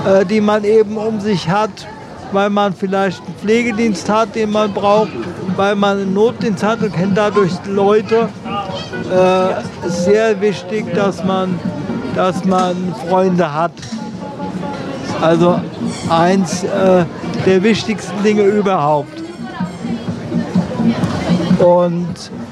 die man eben um sich hat, weil man vielleicht einen Pflegedienst hat, den man braucht, weil man einen Notdienst hat und kennt dadurch Leute. Es ist sehr wichtig, dass man Freunde hat. Also eins der wichtigsten Dinge überhaupt. Und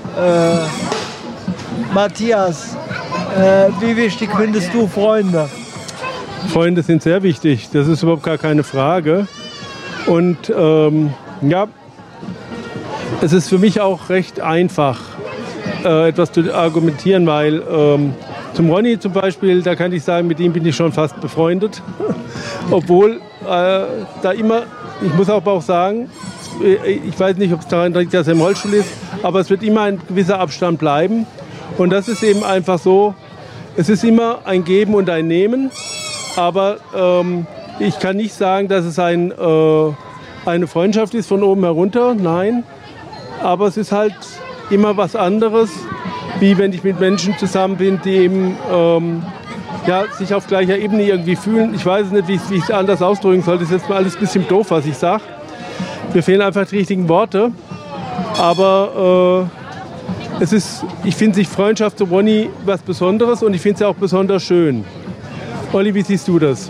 Matthias, wie wichtig findest du Freunde? Freunde sind sehr wichtig, das ist überhaupt gar keine Frage. Und ja, es ist für mich auch recht einfach, etwas zu argumentieren, weil zum Ronny zum Beispiel, da kann ich sagen, mit ihm bin ich schon fast befreundet. Obwohl da immer, ich muss aber auch sagen, ich weiß nicht, ob es daran liegt, dass er im Rollstuhl ist, aber es wird immer ein gewisser Abstand bleiben. Und das ist eben einfach so, es ist immer ein Geben und ein Nehmen, aber ich kann nicht sagen, dass es eine Freundschaft ist von oben herunter, nein. Aber es ist halt immer was anderes, wie wenn ich mit Menschen zusammen bin, die eben sich auf gleicher Ebene irgendwie fühlen. Ich weiß nicht, wie ich es anders ausdrücken soll. Das ist jetzt mal alles ein bisschen doof, was ich sage. Mir fehlen einfach die richtigen Worte. Aber ich finde sich Freundschaft zu Ronny was Besonderes und ich finde es auch besonders schön. Olli, wie siehst du das?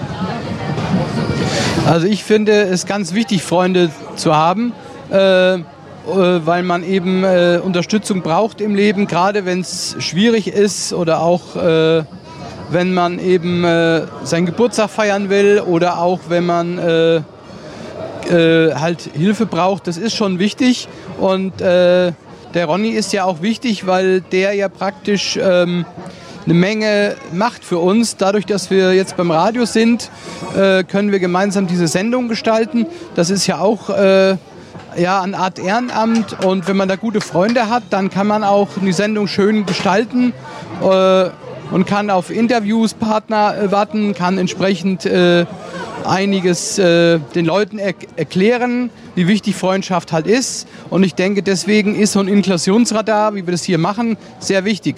Also ich finde es ganz wichtig, Freunde zu haben, weil man eben Unterstützung braucht im Leben, gerade wenn es schwierig ist oder auch wenn man eben seinen Geburtstag feiern will oder auch wenn man halt Hilfe braucht. Das ist schon wichtig und der Ronny ist ja auch wichtig, weil der ja praktisch eine Menge macht für uns. Dadurch, dass wir jetzt beim Radio sind, können wir gemeinsam diese Sendung gestalten. Das ist ja auch eine Art Ehrenamt. Und wenn man da gute Freunde hat, dann kann man auch die Sendung schön gestalten und kann auf Interviews, Partner warten, kann entsprechend einiges den Leuten erklären, wie wichtig Freundschaft halt ist. Und ich denke, deswegen ist so ein Inklusionsradar, wie wir das hier machen, sehr wichtig.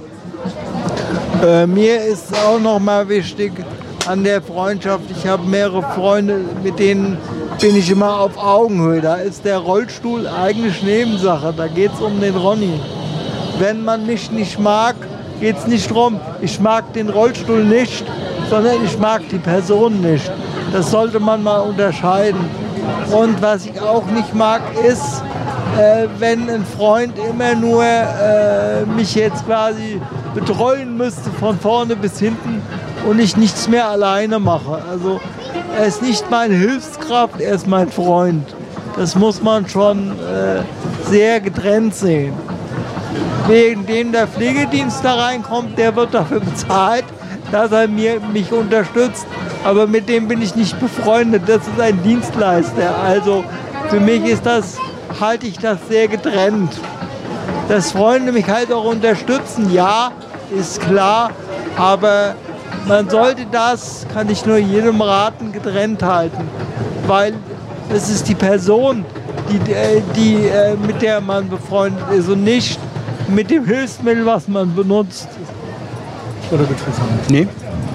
Mir ist auch noch mal wichtig an der Freundschaft, ich habe mehrere Freunde, mit denen bin ich immer auf Augenhöhe. Da ist der Rollstuhl eigentlich Nebensache, da geht es um den Ronny. Wenn man mich nicht mag, geht es nicht darum, ich mag den Rollstuhl nicht, sondern ich mag die Person nicht. Das sollte man mal unterscheiden. Und was ich auch nicht mag, ist, wenn ein Freund immer nur mich jetzt quasi betreuen müsste von vorne bis hinten und ich nichts mehr alleine mache. Also er ist nicht meine Hilfskraft, er ist mein Freund. Das muss man schon sehr getrennt sehen. Wegen dem der Pflegedienst da reinkommt, der wird dafür bezahlt, dass er mich unterstützt. Aber mit dem bin ich nicht befreundet. Das ist ein Dienstleister. Also für mich halte ich das sehr getrennt. Dass Freunde mich halt auch unterstützen, ja, ist klar. Aber man sollte das, kann ich nur jedem raten, getrennt halten. Weil es ist die Person, mit der man befreundet ist und nicht mit dem Hilfsmittel, was man benutzt. Oder betrifft Nee.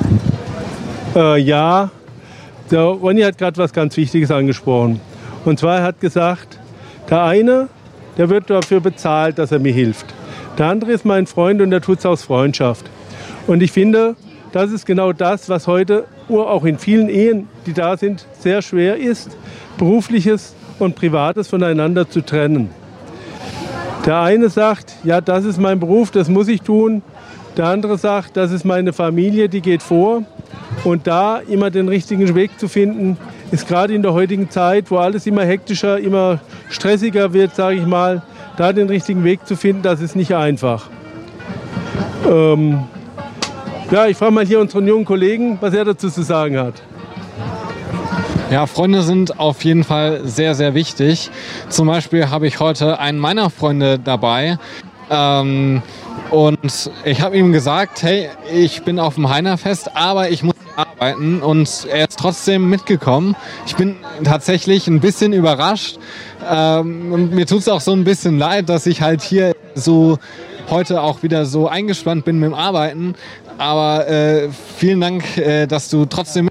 Ja, der Ronny hat gerade was ganz Wichtiges angesprochen. Und zwar er hat gesagt, der eine, der wird dafür bezahlt, dass er mir hilft. Der andere ist mein Freund und der tut es aus Freundschaft. Und ich finde, das ist genau das, was heute auch in vielen Ehen, die da sind, sehr schwer ist, Berufliches und Privates voneinander zu trennen. Der eine sagt, ja, das ist mein Beruf, das muss ich tun. Der andere sagt, das ist meine Familie, die geht vor. Und da immer den richtigen Weg zu finden, ist gerade in der heutigen Zeit, wo alles immer hektischer, immer stressiger wird, sage ich mal, da den richtigen Weg zu finden, das ist nicht einfach. Ich frage mal hier unseren jungen Kollegen, was er dazu zu sagen hat. Ja, Freunde sind auf jeden Fall sehr, sehr wichtig. Zum Beispiel habe ich heute einen meiner Freunde dabei. Und ich habe ihm gesagt, hey, ich bin auf dem Heinerfest, aber ich muss arbeiten, und er ist trotzdem mitgekommen. Ich bin tatsächlich ein bisschen überrascht. Mir tut es auch so ein bisschen leid, dass ich halt hier so heute auch wieder so eingespannt bin mit dem Arbeiten. Aber vielen Dank, dass du trotzdem